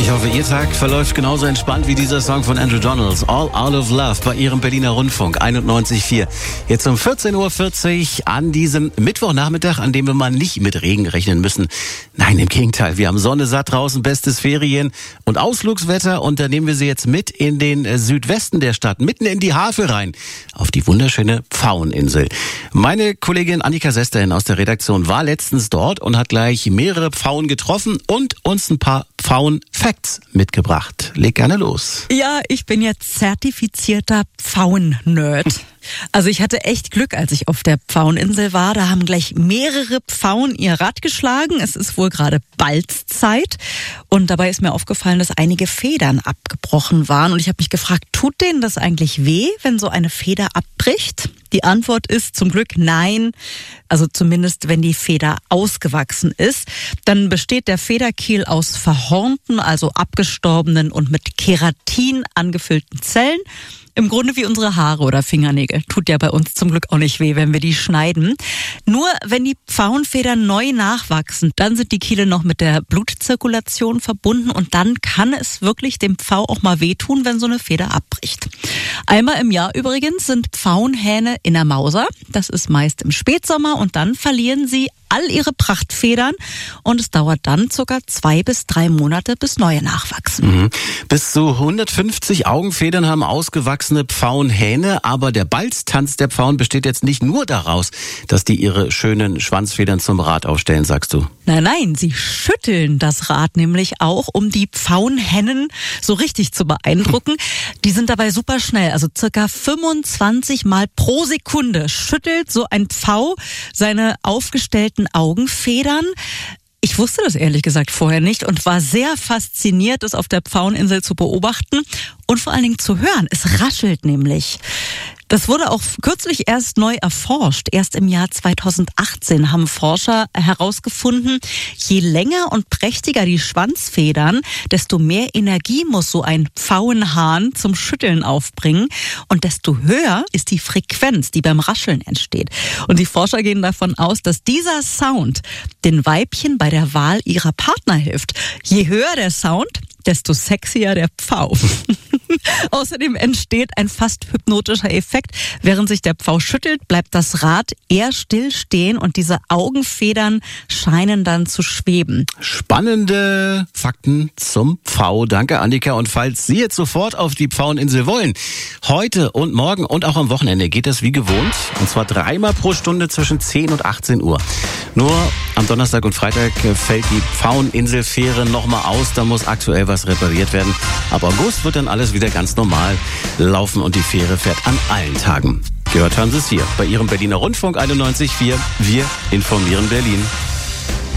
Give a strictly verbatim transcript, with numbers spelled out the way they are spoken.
Ich hoffe, Ihr Tag verläuft genauso entspannt wie dieser Song von Andrew Donalds, All Out of Love, bei Ihrem Berliner Rundfunk einundneunzig Komma vier. Jetzt um vierzehn Uhr vierzig an diesem Mittwochnachmittag, an dem wir mal nicht mit Regen rechnen müssen. Nein, im Gegenteil, wir haben Sonne satt draußen, bestes Ferien- und Ausflugswetter, und da nehmen wir Sie jetzt mit in den Südwesten der Stadt, mitten in die Havel rein, auf die wunderschöne Pfaueninsel. Meine Kollegin Annika Sesterhin aus der Redaktion war letztens dort und hat gleich mehrere Pfauen getroffen und uns ein paar Pfauen-Facts mitgebracht. Leg gerne los. Ja, ich bin jetzt zertifizierter Pfauen-Nerd. Also ich hatte echt Glück, als ich auf der Pfaueninsel war. Da haben gleich mehrere Pfauen ihr Rad geschlagen. Es ist wohl gerade Balzzeit. Und dabei ist mir aufgefallen, dass einige Federn abgebrochen waren. Und ich habe mich gefragt, tut denen das eigentlich weh, wenn so eine Feder abbricht? Die Antwort ist zum Glück nein. Also zumindest, wenn die Feder ausgewachsen ist. Dann besteht der Federkiel aus verhornten, also abgestorbenen und mit Keratin angefüllten Zellen. Im Grunde wie unsere Haare oder Fingernägel. Tut ja bei uns zum Glück auch nicht weh, wenn wir die schneiden. Nur wenn die Pfauenfedern neu nachwachsen, dann sind die Kiele noch mit der Blutzirkulation verbunden, und dann kann es wirklich dem Pfau auch mal wehtun, wenn so eine Feder abbricht. Einmal im Jahr übrigens sind Pfauenhähne in der Mauser. Das ist meist im Spätsommer, und dann verlieren sie all ihre Prachtfedern, und es dauert dann circa zwei bis drei Monate, bis neue nachwachsen. Mhm. Bis zu hundertfünfzig Augenfedern haben ausgewachsene Pfauenhähne, aber der Balztanz der Pfauen besteht jetzt nicht nur daraus, dass die ihre schönen Schwanzfedern zum Rad aufstellen, sagst du? Nein, nein, sie schütteln das Rad nämlich auch, um die Pfauenhennen so richtig zu beeindrucken. Die sind dabei super schnell, also circa fünfundzwanzig Mal pro Sekunde schüttelt so ein Pfau seine aufgestellten Augenfedern. Ich wusste das ehrlich gesagt vorher nicht und war sehr fasziniert, das auf der Pfaueninsel zu beobachten und vor allen Dingen zu hören. Es raschelt nämlich. Das wurde auch kürzlich erst neu erforscht. Erst im Jahr zweitausendachtzehn haben Forscher herausgefunden, je länger und prächtiger die Schwanzfedern, desto mehr Energie muss so ein Pfauenhahn zum Schütteln aufbringen, und desto höher ist die Frequenz, die beim Rascheln entsteht. Und die Forscher gehen davon aus, dass dieser Sound den Weibchen bei der Wahl ihrer Partner hilft. Je höher der Sound, desto sexier der Pfau. Außerdem entsteht ein fast hypnotischer Effekt. Während sich der Pfau schüttelt, bleibt das Rad eher still stehen, und diese Augenfedern scheinen dann zu schweben. Spannende Fakten zum Pfau. Danke, Annika. Und falls Sie jetzt sofort auf die Pfaueninsel wollen, heute und morgen und auch am Wochenende geht das wie gewohnt. Und zwar dreimal pro Stunde zwischen zehn und achtzehn Uhr. Nur am Donnerstag und Freitag fällt die Pfaueninselfähre nochmal aus. Da muss aktuell was repariert werden. Ab August wird dann alles wieder ganz normal laufen, und die Fähre fährt an allen Tagen. Gehört haben Sie es hier bei Ihrem Berliner Rundfunk einundneunzig Komma vier. Wir informieren Berlin.